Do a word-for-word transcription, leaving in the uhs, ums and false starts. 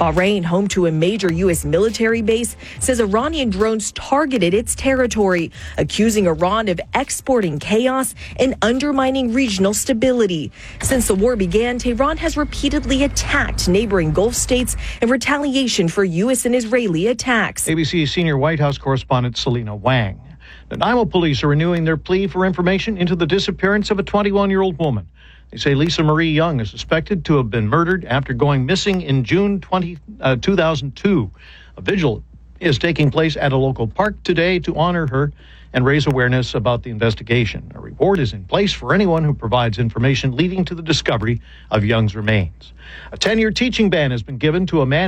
Bahrain, home to a major U S military base, says Iranian drones targeted its territory, accusing Iran of exporting chaos and undermining regional stability. Since the war began, Tehran has repeatedly attacked neighboring Gulf states in retaliation for U S and Israeli attacks. A B C senior White House correspondent Selena Wang. The Nanaimo police are renewing their plea for information into the disappearance of a twenty-one-year-old woman. They say Lisa Marie Young is suspected to have been murdered after going missing in June twentieth, uh, two thousand two. A vigil is taking place at a local park today to honor her and raise awareness about the investigation. A report is in place for anyone who provides information leading to the discovery of Young's remains. A ten-year teaching ban has been given to a man